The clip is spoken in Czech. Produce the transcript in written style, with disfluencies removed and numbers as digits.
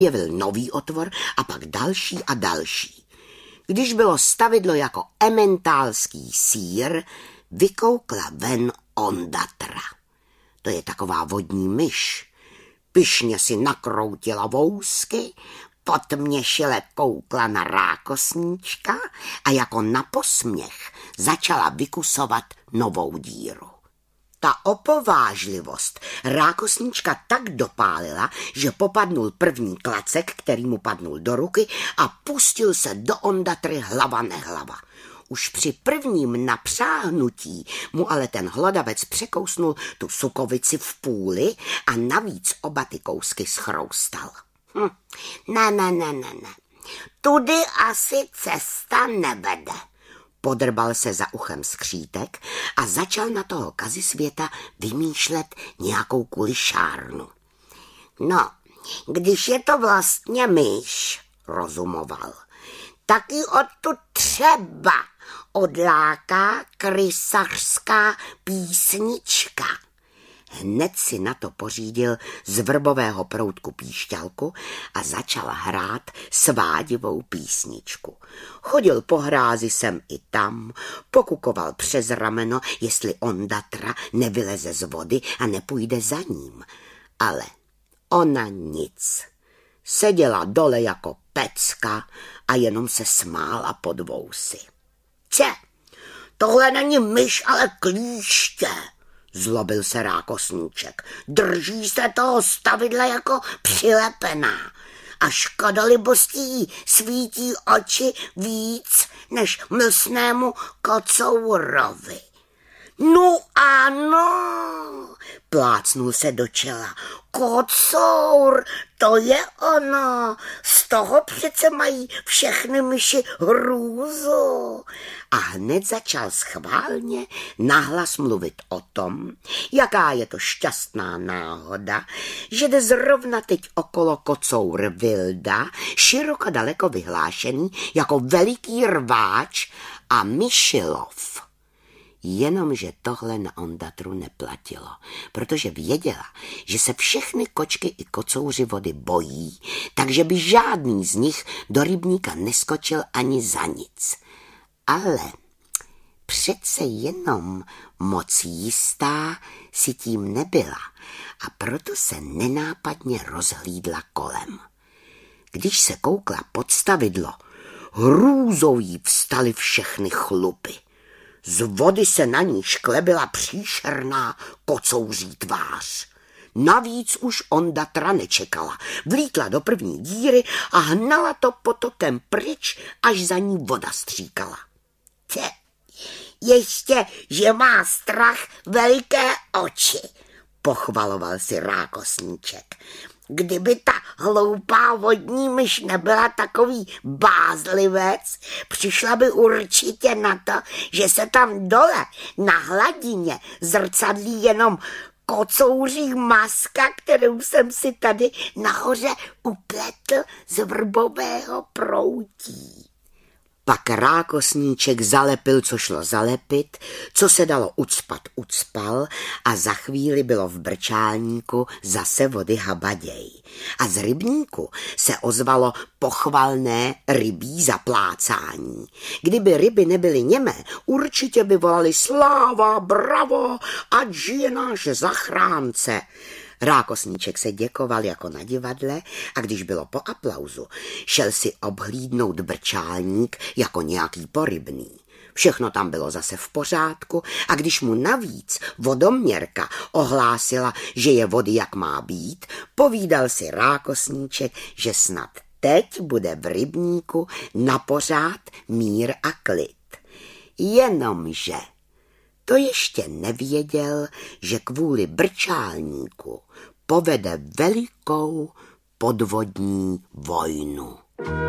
jevil nový otvor a pak další a další. Když bylo stavidlo jako ementálský sýr, vykoukla ven Ondatra. To je taková vodní myš. Pyšně si nakroutila vousky, potměšile koukla na rákosníčka a jako na posměch začala vykusovat novou díru. Ta opovážlivost rákosníčka tak dopálila, že popadnul první klacek, který mu padnul do ruky a pustil se do Ondatry hlava nehlava. Už při prvním napřáhnutí mu ale ten hlodavec překousnul tu sukovici v půli a navíc oba ty kousky schroustal. Ne. Tudy asi cesta nevede. Podrbal se za uchem skřítek a začal na toho Kazisvěta vymýšlet nějakou kulišárnu. No, když je to vlastně myš, rozumoval, tak ji odtud třeba odláká krysařská písnička. Hned si na to pořídil z vrbového proutku píšťalku a začal hrát svádivou písničku. Chodil po hrázi sem i tam, pokukoval přes rameno, jestli Ondatra nevyleze z vody a nepůjde za ním. Ale ona nic. Seděla dole jako pecka a jenom se smála pod vousy. Tohle není myš, ale klíště, zlobil se rákosníček. Drží se toho stavidla jako přilepená a škodolibostí svítí oči víc než mlsnému kocourovi. No ano, plácnul se do čela. Kocour, to je ono, z toho přece mají všechny myši hrůzu. A hned začal schválně nahlas mluvit o tom, jaká je to šťastná náhoda, že jde zrovna teď okolo kocour Vilda, široko daleko vyhlášený jako veliký rváč a myšilov. Jenomže tohle na Ondatru neplatilo, protože věděla, že se všechny kočky i kocouři vody bojí, takže by žádný z nich do rybníka neskočil ani za nic. Ale přece jenom moc jistá si tím nebyla a proto se nenápadně rozhlídla kolem. Když se koukla pod stavidlo, hrůzou jí vstaly všechny chlupy. Z vody se na ní šklebila příšerná kocouří tvář. Navíc už Ondatra nečekala. Vlítla do první díry a hnala to potokem pryč, až za ní voda stříkala. Ještě, že má strach veliké oči, pochvaloval si rákosníček. Kdyby ta hloupá vodní myš nebyla takový bázlivec, přišla by určitě na to, že se tam dole na hladině zrcadlí jenom kocouří maska, kterou jsem si tady nahoře upletl z vrbového proutí. Pak rákosníček zalepil, co šlo zalepit, co se dalo ucpat, ucpal a za chvíli bylo v brčálníku zase vody habaděj. A z rybníku se ozvalo pochvalné rybí zaplácání. Kdyby ryby nebyly němé, určitě by volali sláva, bravo, ať žije náš zachránce. Rákosníček se děkoval jako na divadle a když bylo po aplauzu, šel si obhlídnout brčálník jako nějaký porybný. Všechno tam bylo zase v pořádku a když mu navíc vodoměrka ohlásila, že je vody jak má být, povídal si rákosníček, že snad teď bude v rybníku napořád mír a klid. Jenomže to ještě nevěděl, že kvůli brčálníku povede velikou podvodní vojnu.